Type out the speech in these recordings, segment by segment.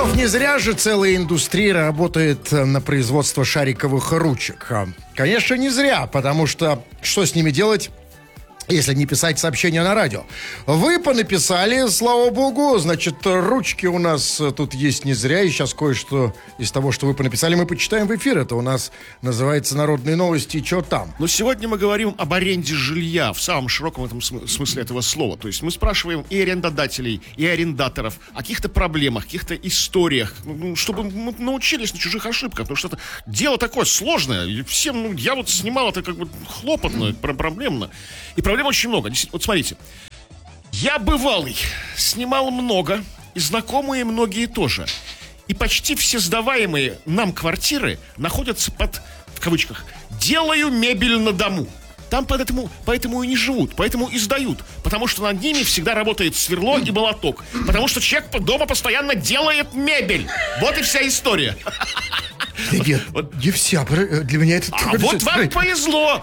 Иванов, не зря же целая индустрия работает на производство шариковых ручек. Конечно, не зря, потому что что с ними делать, если не писать сообщения на радио? Вы понаписали, слава богу, значит, ручки у нас тут есть не зря, и сейчас кое-что из того, что вы понаписали, мы почитаем в эфир. Это у нас называется «Народные новости», и что там? Но сегодня мы говорим об аренде жилья в самом широком этом смысле этого слова. То есть мы спрашиваем и арендодателей, и арендаторов о каких-то проблемах, каких-то историях, чтобы мы научились на чужих ошибках, потому что это дело такое сложное. И всем, я вот снимал это как бы хлопотно, проблемно. И проблем очень много. Вот смотрите, я бывалый, снимал много, и знакомые многие тоже. И почти все сдаваемые нам квартиры находятся под, в кавычках, «делаю мебель на дому». Там поэтому и не живут, поэтому и сдают. Потому что над ними всегда работает сверло и молоток. Потому что человек дома постоянно делает мебель. Вот и вся история. Нет, не вся. Для меня это... А вот вам повезло.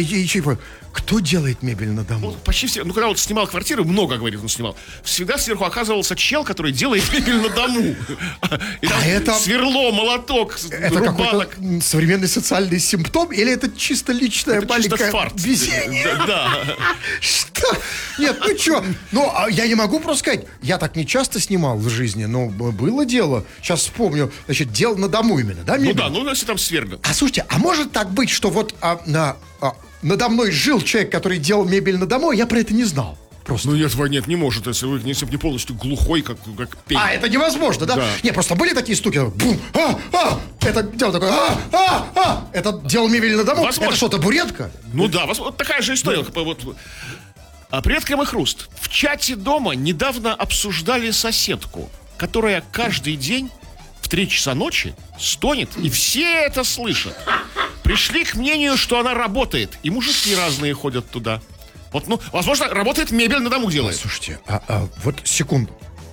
Кто делает мебель на дому? Почти все. Когда вот снимал квартиру, много, говорит, он снимал. Всегда сверху оказывался чел, который делает мебель на дому. И там это сверло, молоток, это рубанок. какой-то современный социальный симптом? Или это чисто личная это маленькая чисто фарт. везение? Да. Что? Нет, ну что? Ну, я не могу просто сказать. Я так не часто снимал в жизни, но было дело. Сейчас вспомню. Значит, дело на дому именно, да, мебель? Ну да, если там сверлят. А слушайте, а может так быть, что вот надо мной жил человек, который делал мебель на дому, я про это не знал. Просто. Ну нет, не может, если вы не полностью глухой, как пень. Это невозможно, да? Не, просто были такие стуки. Бум, это дело такое. Это делал мебель на дому. Возможно. Это что, табуретка? Ну да, вот такая же история. Привет, Крем и Хруст. В чате дома недавно обсуждали соседку, которая каждый день в 3 часа ночи стонет, и все это слышат. Пришли к мнению, что она работает, и мужики разные ходят туда. Вот, возможно, работает, мебель на дому делает. Слушайте, вот секунду.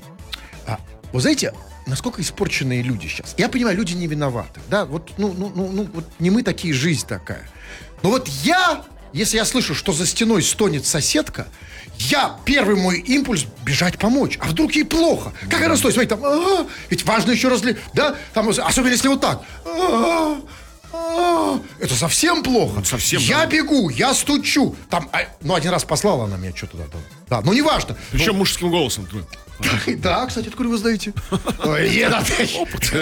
Вы знаете, насколько испорченные люди сейчас? Я понимаю, люди не виноваты, да? Вот, вот не мы такие, жизнь такая. Но вот если я слышу, что за стеной стонет соседка, первый мой импульс бежать помочь. А вдруг ей плохо? Как она стоит? Смотрите, там, ведь важно еще да? Там, особенно если вот так. Это совсем плохо. Совсем. Я бегу, я стучу. Там, один раз послала она меня что-то. Да, ну неважно. Причем мужским голосом. Да, кстати, откуда вы знаете? Опыт.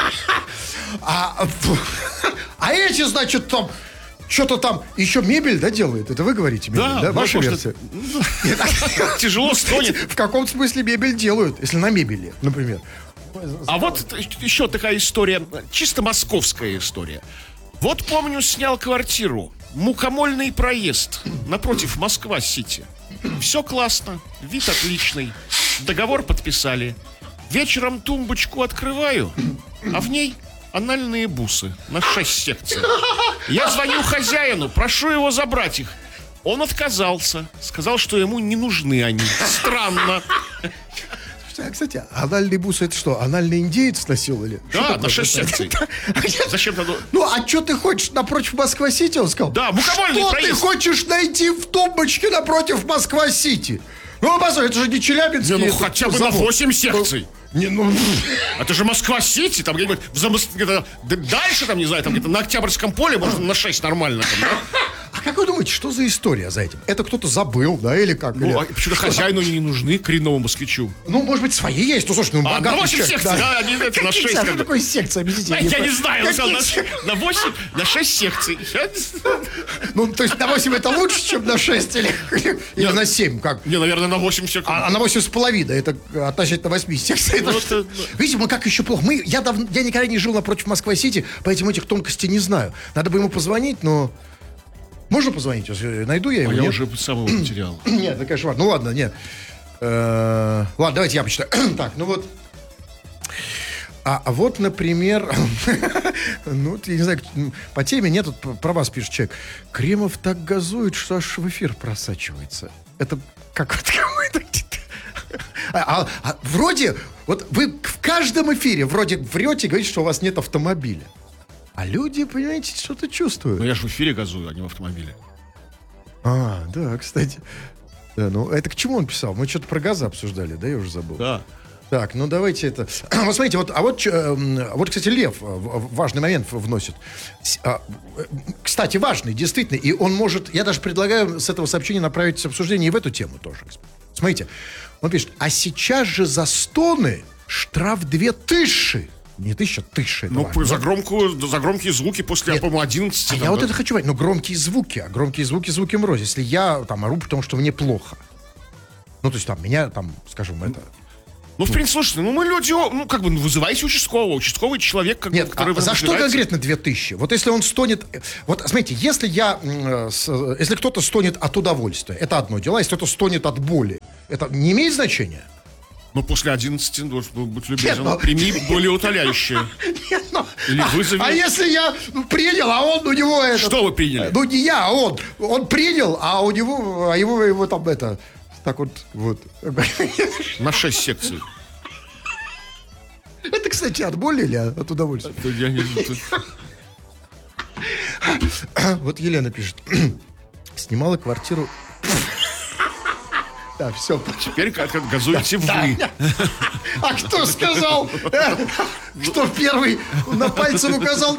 А эти, значит, там что-то там еще мебель, да, делает? Это вы говорите мебель, да? Ваша версия? Тяжело стонет. В каком смысле мебель делают, если на мебели, например? А вот еще такая история, чисто московская история. Вот помню, снял квартиру, Мукомольный проезд, напротив Москва-Сити. Все классно, вид отличный, договор подписали. Вечером тумбочку открываю, а в ней анальные бусы на 6 секций. Я звоню хозяину, прошу его забрать их. Он отказался, сказал, что ему не нужны они. Странно. Кстати, анальные бусы — это что, анальный индеец носил или? Да, на 6 секций. Зачем надо? Ну, а что ты хочешь напротив Москва-Сити, он сказал? Да, Мукомольный проезд. Что ты хочешь найти в тумбочке напротив Москва-Сити? Ну, посмотри, это же не Челябинский. Ну, хотя бы на 8 секций. Не, это же Москва-Сити, там где-нибудь где-то дальше, там, не знаю, там где-то на Октябрьском поле, можно на 6 нормально. Там, да? А как вы думаете, что за история за этим? Это кто-то забыл, да, или как? Ну, а почему-то хозяину не нужны, коренному москвичу. Ну, может быть, свои есть. Ну, слушай, на 8 секций, да, они на 6. Что такое секция? Объясните. Я не знаю, он сказал, на 8, на 6 секций. Ну, то есть на 8 это лучше, чем на 6 или на 7, как? Не, наверное, на 8 секций. А на 8,5, это относительно 8 секций. Видите, мы как еще плохо. Я никогда не жил напротив Москва-Сити, поэтому этих тонкостей не знаю. Надо бы ему позвонить, но... Можно позвонить? Найду я его? Я уже сам его потерял. Нет, это, конечно, ну ладно, нет. Ладно, давайте я почитаю. Так, ну вот. А вот, например, ну, я не знаю, по теме нет, тут про вас пишет человек. Кремов так газует, что аж в эфир просачивается. Это как-то вроде, вот вы в каждом эфире вроде врете, говорите, что у вас нет автомобиля. А люди, понимаете, что-то чувствуют. Ну, я же в эфире газую, а не в автомобиле. Да, кстати. Да, ну, это к чему он писал? Мы что-то про газы обсуждали, да, я уже забыл. Да. Так, ну давайте это... Вот смотрите, вот, кстати, Лев важный момент вносит. Кстати, важный, действительно. И он может... Я даже предлагаю с этого сообщения направить обсуждение и в эту тему тоже. Смотрите, он пишет, а сейчас же за стоны штраф 2000. Не 1000, 1000. Ну, за громкие звуки после, по-моему, 11. Я вот это хочу говорить. Но громкие звуки звуки морози. Если я там ору, потому что мне плохо. Ну, то есть там меня, там, скажем, это... Ну, в принципе, слушайте, мы люди, вызывайте участкового. Участковый человек, который... за что конкретно 2000? Вот если он стонет... Вот, смотрите, если кто-то стонет от удовольствия, это одно дело. Если кто-то стонет от боли, это не имеет значения? Но после 11, будь любезен, прими более утоляющее. Или вызови... А если я принял, а он у него... Что вы приняли? Ну, не я, а он. Он принял, а у него... А его там это... Так вот. На 6 секций. Это, кстати, от боли или от удовольствия? Я не знаю. Вот Елена пишет. Снимала квартиру... Да, все. Теперь газуете вы. А кто сказал? Кто первый на пальцем указал?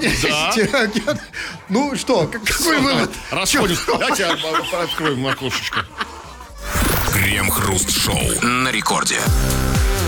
Ну что, какой вывод? Расходим. Давайте откроем окошечко. Крем-хруст-шоу на рекорде.